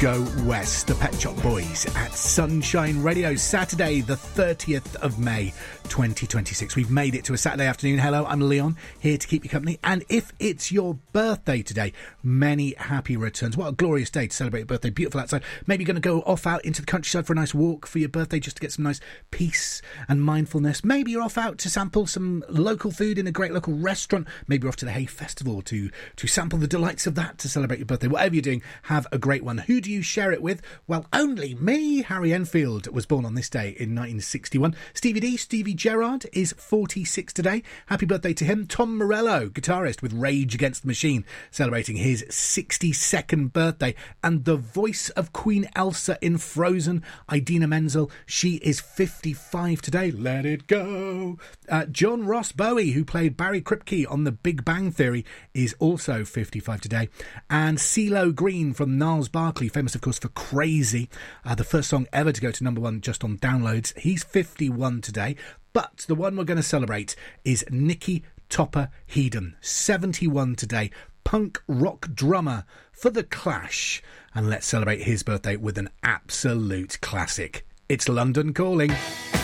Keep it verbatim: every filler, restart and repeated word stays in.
Go West, the Pet Shop Boys at Sunshine Radio, Saturday the thirtieth of May twenty twenty-six. We've made it to a Saturday afternoon. Hello, I'm Leon, here to keep you company. And if it's your birthday today, many happy returns. What a glorious day to celebrate your birthday. Beautiful outside. Maybe you're going to go off out into the countryside for a nice walk for your birthday just to get some nice peace and mindfulness. Maybe you're off out to sample some local food in a great local restaurant. Maybe you're off to the Hay Festival to, to sample the delights of that to celebrate your birthday. Whatever you're doing, have a great one. Who do you share it with? Well, only me. Harry Enfield was born on this day in nineteen sixty-one. Stevie D, Stevie Gerrard, is forty-six today. Happy birthday to him. Tom Morello, guitarist with Rage Against the Machine, celebrating his sixty-second birthday. And the voice of Queen Elsa in Frozen, Idina Menzel, she is fifty-five today. Let it go. Uh, John Ross Bowie, who played Barry Kripke on The Big Bang Theory, is also fifty-five today. And CeeLo Green from Gnarls Barkley, famous of course for Crazy, uh, the first song ever to go to number one just on downloads. He's fifty-one today. But the one we're going to celebrate is Nicky Topper Headon, seventy-one today. Punk rock drummer for The Clash. And let's celebrate his birthday with an absolute classic. It's London Calling.